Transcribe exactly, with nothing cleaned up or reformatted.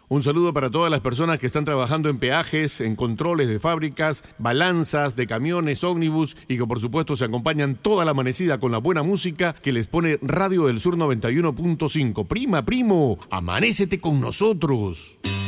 Un saludo para todas las personas que están trabajando en peajes, en controles de fábricas, balanzas de camiones, ómnibus y que por supuesto se acompañan toda la amanecida con la buena música que les pone Radio del Sur noventa y uno punto cinco. Prima, primo, amanécete con nosotros.